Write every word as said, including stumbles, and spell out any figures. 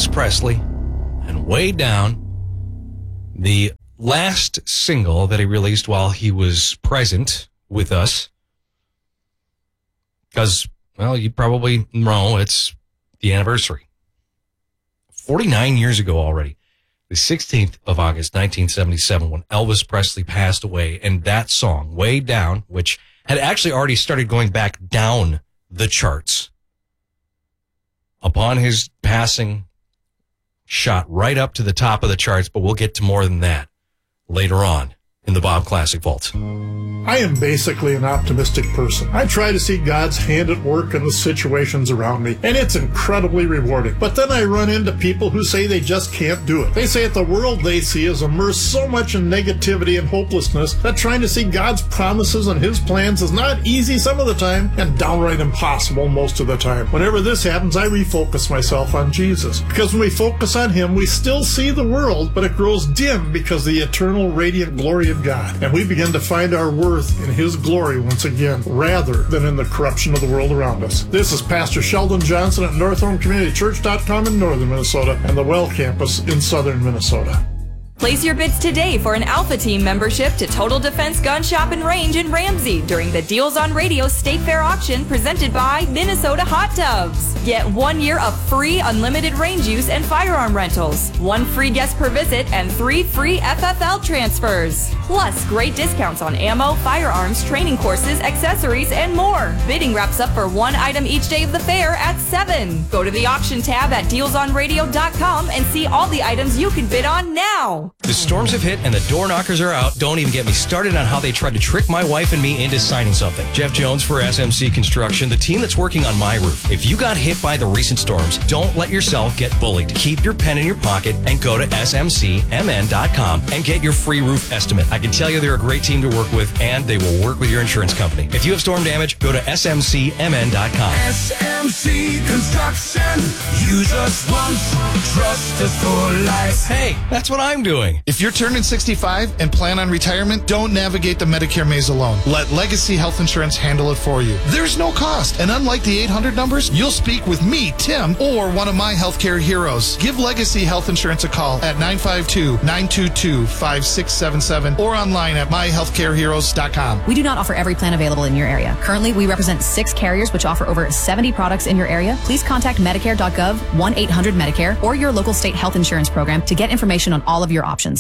Elvis Presley and Way Down, the last single that he released while he was present with us. Because, well, you probably know it's the anniversary. forty-nine years ago already. The sixteenth of August, nineteen seventy-seven, when Elvis Presley passed away. And that song, Way Down, which had actually already started going back down the charts, upon his passing, shot right up to the top of the charts. But we'll get to more than that later on in the Bob Classic Vault. I am basically an optimistic person. I try to see God's hand at work in the situations around me, and it's incredibly rewarding. But then I run into people who say they just can't do it. They say that the world they see is immersed so much in negativity and hopelessness that trying to see God's promises and His plans is not easy some of the time and downright impossible most of the time. Whenever this happens, I refocus myself on Jesus. Because when we focus on Him, we still see the world, but it grows dim because of the eternal radiant glory of God. And we begin to find our worth in His glory once again, rather than in the corruption of the world around us. This is Pastor Sheldon Johnson at Northhome Community Church dot com in northern Minnesota and the Well Campus in southern Minnesota. Place your bids today for an Alpha Team membership to Total Defense Gun Shop and Range in Ramsey during the Deals on Radio State Fair auction presented by Minnesota Hot Tubs. Get one year of free unlimited range use and firearm rentals, one free guest per visit, and three free F F L transfers. Plus, great discounts on ammo, firearms, training courses, accessories, and more. Bidding wraps up for one item each day of the fair at seven. Go to the auction tab at deals on radio dot com and see all the items you can bid on now. The storms have hit and the door knockers are out. Don't even get me started on how they tried to trick my wife and me into signing something. Jeff Jones for S M C Construction, the team that's working on my roof. If you got hit by the recent storms, don't let yourself get bullied. Keep your pen in your pocket and go to S M C M N dot com and get your free roof estimate. I can tell you they're a great team to work with, and they will work with your insurance company. If you have storm damage, go to S M C M N dot com. S M C Construction. Use us once, trust us for life. Hey, that's what I'm doing. If you're turning sixty-five and plan on retirement, don't navigate the Medicare maze alone. Let Legacy Health Insurance handle it for you. There's no cost, and unlike the eight hundred numbers, you'll speak with me, Tim, or one of my healthcare heroes. Give Legacy Health Insurance a call at nine five two, nine two two, five six seven seven or online at my healthcare heroes dot com. We do not offer every plan available in your area. Currently, we represent six carriers which offer over seventy products in your area. Please contact Medicare dot gov, one eight hundred Medicare, or your local state health insurance program to get information on all of your options.